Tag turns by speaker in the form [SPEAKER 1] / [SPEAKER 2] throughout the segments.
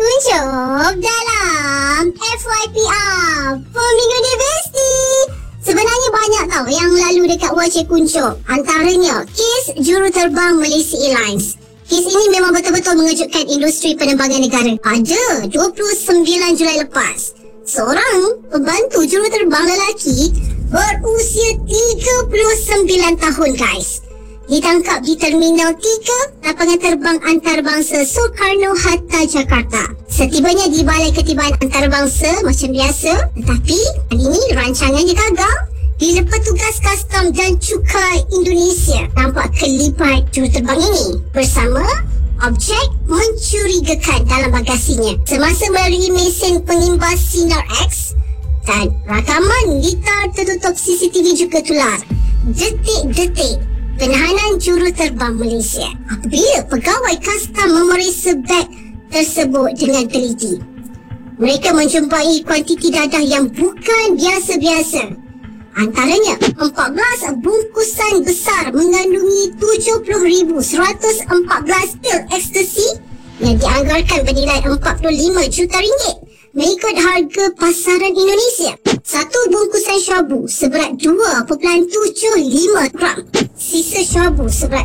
[SPEAKER 1] Kuncup dalam FYPR Flaminggo University. Sebenarnya banyak tau yang lalu dekat Wajah Kuncup. Antaranya kes juruterbang Malaysia Airlines. Kes ini memang betul-betul mengejutkan industri penerbangan negara. Pada 29 Julai lepas, seorang pembantu juruterbang lelaki berusia 39 tahun guys ditangkap di Terminal 3 lapangan terbang antarabangsa Soekarno-Hatta, Jakarta. Setibanya di Balai Ketibaan Antarabangsa macam biasa, tetapi kali ini rancangannya gagal bila petugas Kastam dan Cukai Indonesia nampak kelibat juruterbang ini bersama objek mencurigakan dalam bagasinya. Semasa melalui mesin pengimbas sinar X dan rakaman litar tertutup CCTV juga tular detik-detik penahanan juruterbang Malaysia apabila pegawai kastam memeriksa beg tersebut dengan teliti. Mereka menjumpai kuantiti dadah yang bukan biasa-biasa. Antaranya 14 bungkusan besar mengandungi 70,114 pil ekstasi yang dianggarkan bernilai 45 juta ringgit mengikut harga pasaran Indonesia. Satu bungkusan syabu seberat 2.75 gram. Sisa syabu seberat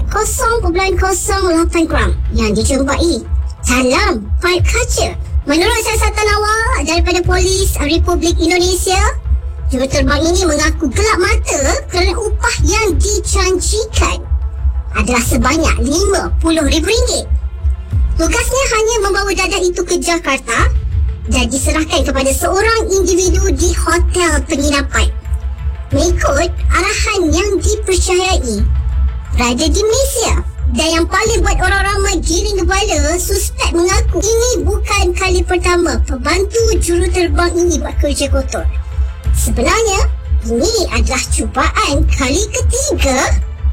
[SPEAKER 1] 0.08 gram yang dijumpai dalam paip kaca. Menurut siasatan awal daripada Polis Republik Indonesia, juruterbang ini mengaku gelap mata kerana upah yang dijanjikan adalah sebanyak RM50,000. Tugasnya hanya membawa dadah itu ke Jakarta dan diserahkan kepada seorang individu di hotel penginapan mengikut arahan yang dipercayai berada di Malaysia. Dan yang paling buat orang ramai giring kepala, suspek mengaku ini bukan kali pertama pembantu juruterbang ini buat kerja kotor. Sebenarnya ini adalah cubaan kali ketiga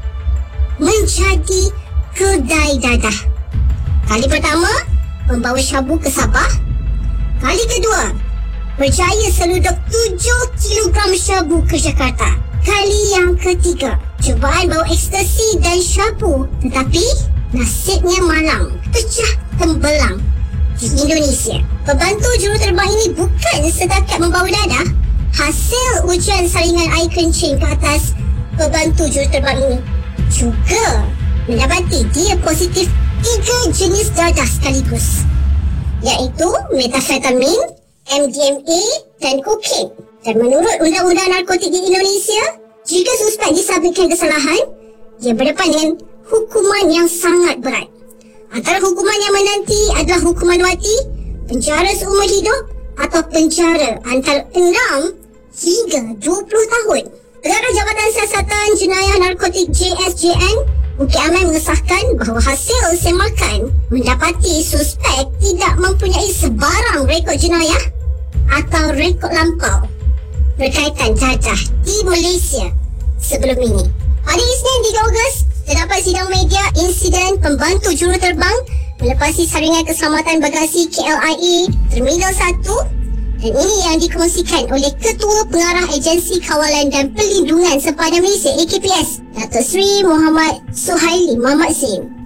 [SPEAKER 1] menjadi kedai dadah. Kali pertama membawa syabu ke Sabah. Kali kedua, berjaya seluduk 7 kilogram syabu ke Jakarta. Kali yang ketiga, cubaan bawa ekstasi dan syabu, tetapi nasibnya malang, pecah tembelang di Indonesia. Pembantu juruterbang ini bukan setakat membawa dadah. Hasil ujian saringan air kencing ke atas pembantu juruterbang ini juga mendapati dia positif 3 jenis dadah sekaligus, iaitu metafetamin, MDMA dan kokain. Dan menurut Undang-Undang Narkotik di Indonesia, jika suspek disabitkan kesalahan, dia berdepan dengan hukuman yang sangat berat. Antara hukuman yang menanti adalah hukuman mati, penjara seumur hidup atau penjara antara 6 hingga 20 tahun. Pengarah Jabatan Siasatan Jenayah Narkotik JSJN, Bukit Aman mengesahkan bahawa hasil semakan mendapati suspek tidak mempunyai sebarang rekod jenayah atau rekod lampau berkaitan dadah di Malaysia sebelum ini. Pada Isnin 3 Ogos, terdapat sidang media insiden pembantu juruterbang melepasi saringan keselamatan bagasi KLIA Terminal 1, dan ini yang dikongsikan oleh Ketua Pengarah Agensi Kawalan dan Perlindungan Sempadan Malaysia AKPS, Datuk Seri Muhammad Suhaili Muhammad Zain.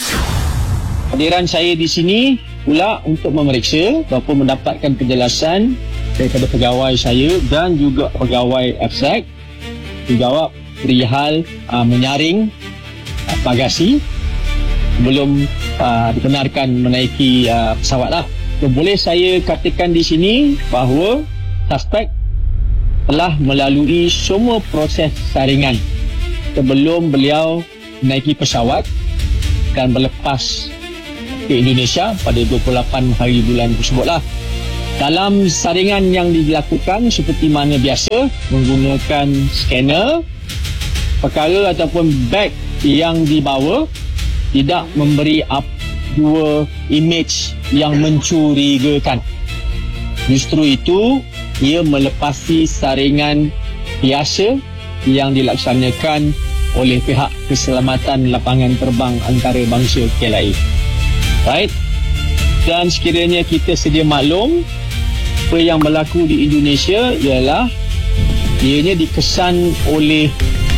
[SPEAKER 2] Hadiran saya di sini pula untuk memeriksa bapa mendapatkan penjelasan daripada pegawai saya dan juga pegawai FSAC dijawab perihal menyaring bagasi belum dibenarkan menaiki pesawat lah. So, boleh saya katakan di sini bahawa suspek telah melalui semua proses saringan sebelum beliau menaiki pesawat dan berlepas ke Indonesia pada 28 hari bulan tersebutlah. Dalam saringan yang dilakukan seperti mana biasa, menggunakan scanner, perkara ataupun beg yang dibawa tidak memberi dua image yang mencurigakan. Justru itu, ia melepasi saringan biasa yang dilaksanakan oleh pihak keselamatan lapangan terbang antarabangsa KLIA. Right? Dan sekiranya kita sedia maklum, apa yang berlaku di Indonesia ialah ianya dikesan oleh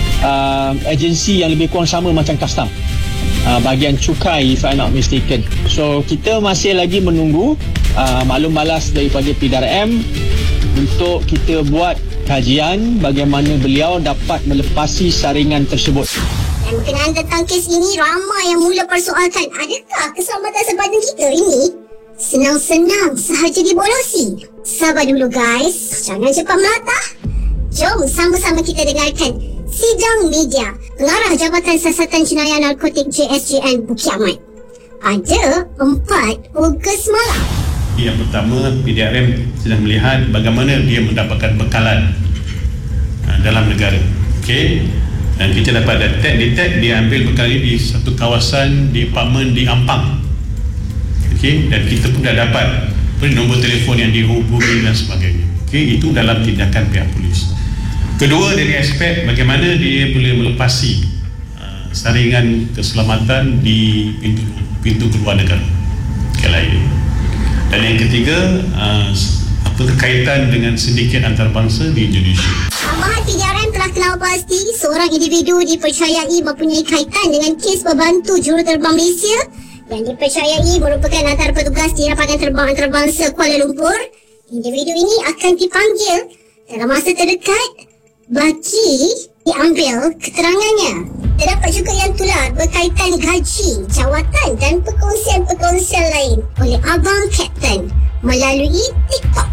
[SPEAKER 2] agensi yang lebih kurang sama macam Kastam, bahagian cukai if I'm not mistaken. So kita masih lagi menunggu maklum malas daripada PDRM untuk kita buat kajian bagaimana beliau dapat melepasi saringan tersebut.
[SPEAKER 1] Dan berkenaan tentang kes ini, ramai yang mula persoalkan, adakah keselamatan sempadan kita ini senang-senang sahaja dibolosi? Sabar dulu guys, jangan cepat melatah. Jom sama-sama kita dengarkan sidang media Pengarah Jabatan Siasatan Jenayah Narkotik JSJN Bukit Aman pada 4 Ogos malam.
[SPEAKER 3] Yang pertama, PDRM sedang melihat bagaimana dia mendapatkan bekalan dalam negara. Okey. Dan kita dapat detect dia ambil bekalan ini di satu kawasan di apartmen di Ampang. Okey, dan kita pun dah dapat nombor telefon yang dihubungi dan sebagainya. Okey, itu dalam tindakan pihak polis. Kedua, dari aspek bagaimana dia boleh melepasi saringan keselamatan di pintu keluar negara lain. Dan yang ketiga, kaitan dengan sindiket antarabangsa di Indonesia.
[SPEAKER 1] Tambahan PDRM telah kenal pasti seorang individu dipercayai mempunyai kaitan dengan kes pembantu juruterbang Malaysia yang dipercayai merupakan antara petugas di Lapangan Terbang Antarabangsa Kuala Lumpur. Individu ini akan dipanggil dalam masa terdekat bagi diambil keterangannya. Terdapat juga yang tular berkaitan gaji, jawatan dan perkongsian-perkongsian lain oleh Abang Kapten melalui TikTok.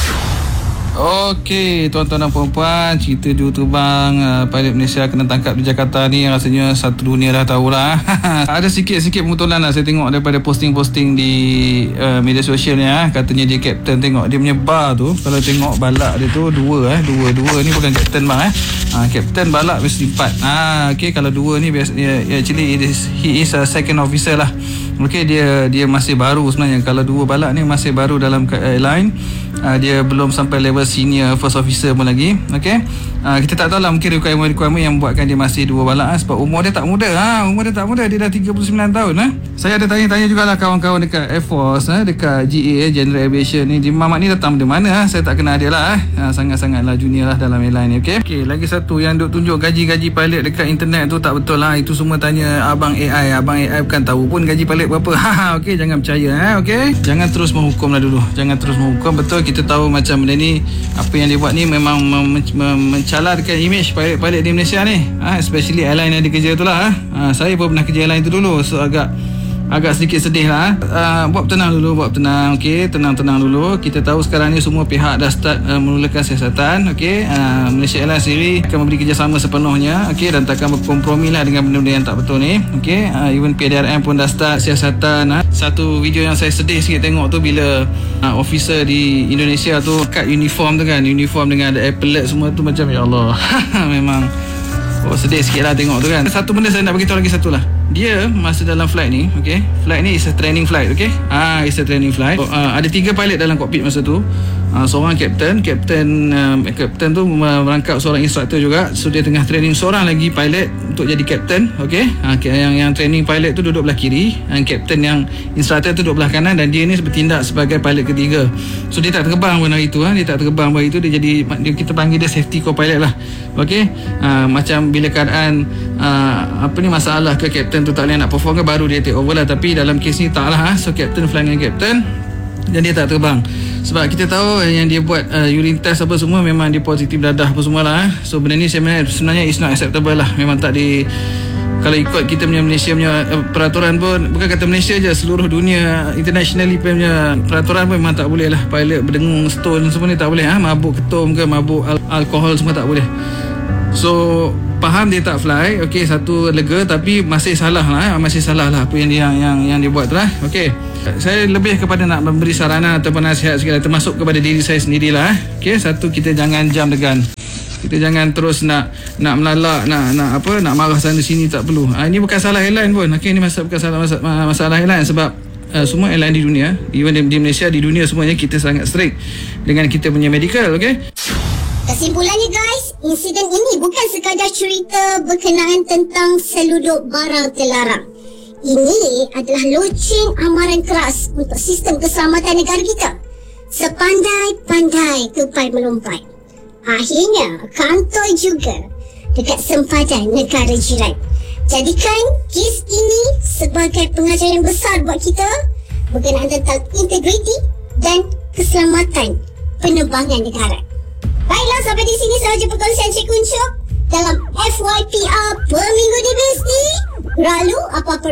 [SPEAKER 4] Okey, tuan-tuan dan puan-puan, cerita juruterbang pilot Malaysia kena tangkap di Jakarta ni rasanya satu dunia dah tahulah. Ada sikit-sikit pemutulan lah saya tengok daripada posting-posting di media sosial ni. Katanya dia kapten, tengok dia punya bar tu, kalau tengok balak dia tu dua ni bukan kapten bang kapten balak mesti 4. Okey, kalau dua ni actually he is a second officer lah. Okey, dia masih baru sebenarnya. Kalau dua balak ni masih baru dalam airline. Dia belum sampai level senior first officer pun lagi. Okey, kita tak tahu lah, mungkin requirement yang buatkan dia masih dua balak sebab umur dia tak muda. Umur dia tak muda, dia dah 39 tahun. Saya ada tanya-tanya jugalah kawan-kawan dekat Air Force, dekat GA General Aviation ni, Mamat ni datang dari mana? Saya tak kenal dia lah. Sangat-sangatlah junior lah dalam airline ni. Okey, lagi satu yang duk tunjuk gaji-gaji pilot dekat internet tu tak betul lah. Itu semua tanya Abang AI. Abang AI bukan tahu pun gaji pilot berapa. Okey, jangan percaya. Okey, jangan terus menghukum lah dulu. Jangan terus menghukum. Betul, kita tahu macam benda ni, apa yang dia buat ni memang mencalarkan image pilot-pilot di Malaysia ni, especially airline yang dia kerja tu lah. Saya pun pernah kerja airline tu dulu, so agak sedikit sedih lah. Buat tenang dulu, okey, tenang dulu. Kita tahu sekarang ni semua pihak dah start memulakan siasatan. Okey, Malaysia Airlines sendiri akan memberi kerjasama sepenuhnya, okey, dan takkan berkompromi lah dengan benda-benda yang tak betul ni. Okey, even PDRM pun dah start siasatan. Satu video yang saya sedih sikit tengok tu bila officer di Indonesia tu kat uniform tu kan, uniform dengan ada epaulet semua tu, macam ya Allah. Memang sedih sikit lah tengok tu kan. Satu benda saya nak beritahu lagi satu lah. Dia masa dalam flight ni, okay, flight ni is a training flight, okay, it's a training flight. Ada 3 pilot dalam kokpit masa tu. Seorang kapten tu merangkap seorang instruktor juga. So dia tengah training seorang lagi pilot untuk jadi kapten, okay. Yang training pilot tu duduk belah kiri, kapten yang instruktor tu duduk belah kanan, dan dia ni bertindak sebagai pilot ketiga. So dia tak terbang pun hari tu, dia jadi, kita panggil dia safety co-pilot lah, okay. Macam bila keadaan masalah ke kapten tu tak boleh nak perform ke, baru dia take over lah. Tapi dalam kes ni tak lah. So kapten fly dengan kapten dan dia tak terbang. Sebab kita tahu yang dia buat urine test apa semua, memang dia positif dadah apa semua lah. So benda ni sebenarnya is not acceptable lah. Memang tak di, kalau ikut kita punya Malaysia punya peraturan pun, bukan kata Malaysia je, seluruh dunia internationally punya peraturan pun memang tak boleh lah pilot berdengung, stone semua ni tak boleh. Mabuk ketum ke, mabuk alkohol semua tak boleh. So faham dia tak fly, okey, satu lega, tapi masih salah lah apa yang dia buat tu lah. Okey, saya lebih kepada nak memberi saranan ataupun nasihat sikit, termasuk kepada diri saya sendirilah. Okey, satu, kita jangan jam degan. Kita jangan terus nak melalak, nak marah sana sini, tak perlu. Ini bukan salah airline pun. Okey, ini bukan masalah airline, sebab semua airline di dunia, even di Malaysia, di dunia semuanya kita sangat strict dengan kita punya medical, okey.
[SPEAKER 1] Kesimpulannya guys, insiden ini bukan sekadar cerita berkenaan tentang seluduk barang terlarang. Ini adalah loceng amaran keras untuk sistem keselamatan negara kita. Sepandai-pandai tupai melompat, akhirnya kantoi juga dekat sempadan negara jiran. Jadikan kes ini sebagai pengajaran besar buat kita berkenaan tentang integriti dan keselamatan penerbangan negara. Baiklah, sampai di sini sahaja perkongsian Cik Kuncup dalam FYPR per minggu di Besti. Lalu, apa-apa